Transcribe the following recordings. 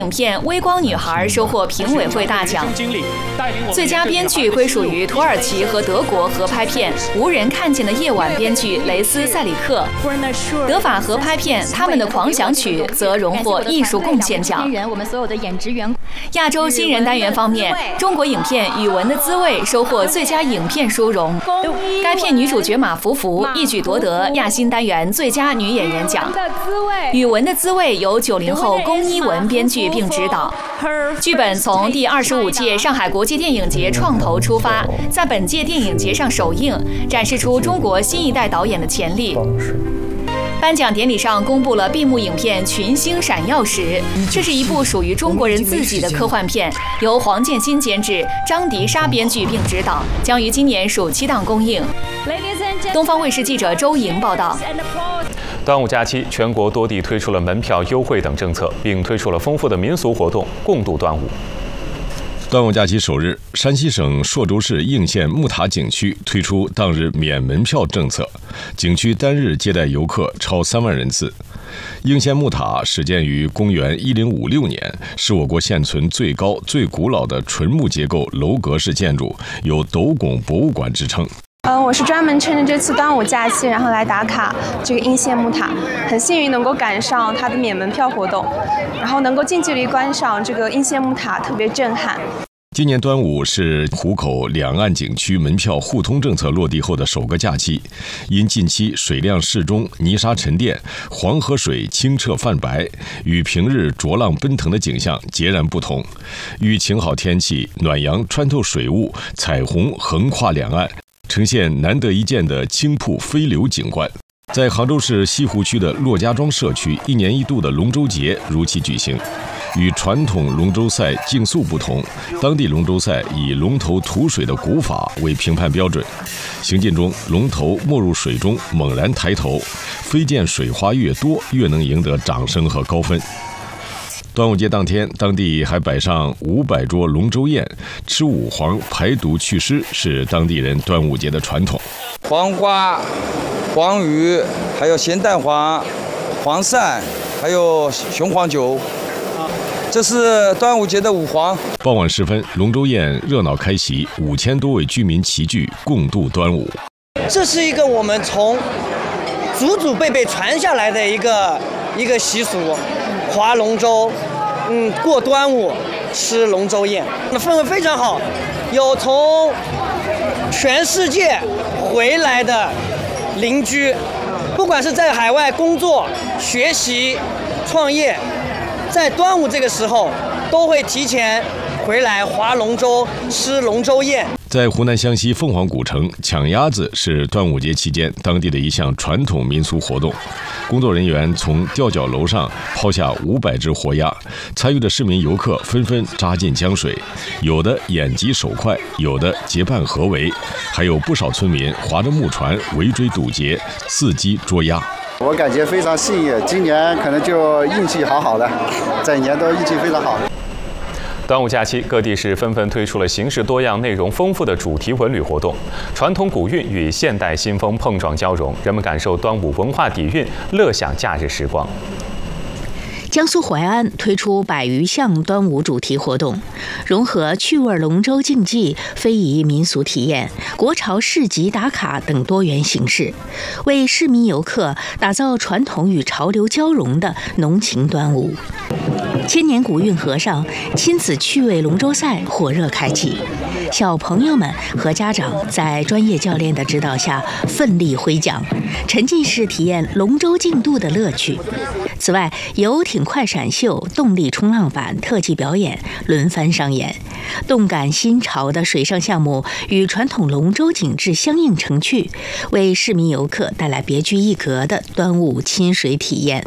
影片《微光女孩》收获评委会大奖，最佳编剧归属于土耳其和德国合拍片《无人看见的夜晚》编剧雷斯·塞里克，德法合拍片《他们的狂想曲》则荣获艺术贡献奖。 我们所有的演职员。 亚洲新人单元方面，中国影片《语文的滋味》收获最佳影片殊荣，该片女主角马福福一举夺得亚新单元最佳女演员奖。《语文的滋味》由90后龚一文编剧并执导，剧本从第25届上海国际电影节创投出发，在本届电影节上首映，展示出中国新一代导演的潜力。颁奖典礼上公布了闭幕影片《群星闪耀时》，这是一部属于中国人自己的科幻片，由黄建新监制，张迪莎编剧并执导，将于今年暑期档公映。东方卫视记者周莹报道。 端午假期，全国多地推出了门票优惠等政策，并推出了丰富的民俗活动，共度端午。 端午假期首日，山西省朔州市应县木塔景区推出当日免门票政策，景区单日接待游客超3万人次。应县木塔始建于公元1056年，是我国现存最高、最古老的纯木结构楼阁式建筑，有斗拱博物馆之称。 我是专门趁着这次端午假期，然后来打卡这个应县木塔，很幸运能够赶上它的免门票活动，然后能够近距离观赏这个应县木塔，特别震撼。 今年端午是湖口两岸景区门票互通政策落地后的首个假期，因近期水量适中、泥沙沉淀，黄河水清澈泛白，与平日浊浪奔腾的景象截然不同。遇晴好天气，暖阳穿透水雾，彩虹横跨两岸，呈现难得一见的青瀑飞流景观。在杭州市西湖区的骆家庄社区，1年1度的龙舟节如期举行。与传统龙舟赛竞速不同，当地龙舟赛以龙头吐水的古法为评判标准。行进中，龙头没入水中，猛然抬头，飞溅水花越多，越能赢得掌声和高分。端午节当天，当地还摆上500桌龙舟宴，吃五黄排毒祛湿是当地人端午节的传统。 黄瓜、黄鱼，还有咸蛋黄、黄鳝，还有雄黄酒。这是端午节的五黄。 傍晚时分，龙舟宴热闹开席，5000多位居民齐聚，共度端午。 这是一个我们从祖祖辈辈传下来的一个习俗，划龙舟，过端午，吃龙舟宴，那氛围非常好。有从全世界回来的邻居，不管是在海外工作、学习、创业。在端午这个时候，都会提前回来划龙舟、吃龙舟宴。 在湖南湘西凤凰古城，抢鸭子是端午节期间当地的一项传统民俗活动。工作人员从吊脚楼上抛下500只活鸭，参与的市民游客纷纷扎进江水，有的眼疾手快，有的结伴合围，还有不少村民划着木船围追堵截，伺机捉鸭。 我感觉非常幸运，今年可能就运气好的，整年都运气非常好。 端午假期，各地市纷纷推出了形式多样、内容丰富的主题文旅活动，传统古韵与现代新风碰撞交融，人们感受端午文化底蕴，乐享假日时光。 江苏淮安推出100余项端午主题活动，融合趣味龙舟竞技、非遗民俗体验、国潮市集打卡等多元形式，为市民游客打造传统与潮流交融的浓情端午。千年古运河上，亲子趣味龙舟赛火热开启，小朋友们和家长在专业教练的指导下奋力挥桨，沉浸式体验龙舟竞渡的乐趣。此外，游艇快闪秀、动力冲浪板特技表演轮番上演，动感新潮的水上项目与传统龙舟景致相映成趣，为市民游客带来别具一格的端午亲水体验。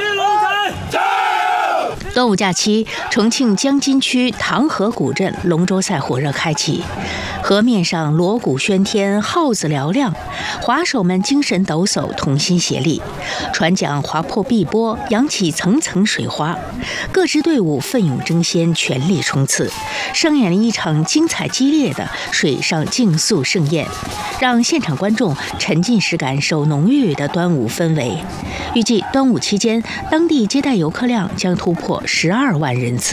端午假期，重庆江津区唐河古镇龙舟赛火热开启，河面上锣鼓喧天，号子嘹亮，划手们精神抖擞，同心协力，船桨划破碧波，扬起层层水花，各支队伍奋勇争先，全力冲刺，上演了一场精彩激烈的水上竞速盛宴，让现场观众沉浸式感受浓郁的端午氛围。预计端午期间，当地接待游客量将突破 12万人次。